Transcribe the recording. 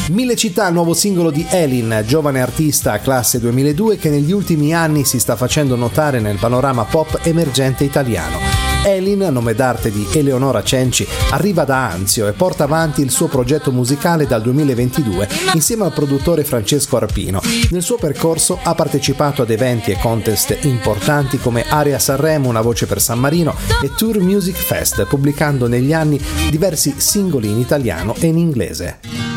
Mille città, nuovo singolo di Elin, giovane artista classe 2002 che negli ultimi anni si sta facendo notare nel panorama pop emergente italiano. Elin, nome d'arte di Eleonora Cenci, arriva da Anzio e porta avanti il suo progetto musicale dal 2022 insieme al produttore Francesco Arpino. Nel suo percorso ha partecipato ad eventi e contest importanti come Area Sanremo, Una voce per San Marino e Tour Music Fest, pubblicando negli anni diversi singoli in italiano e in inglese.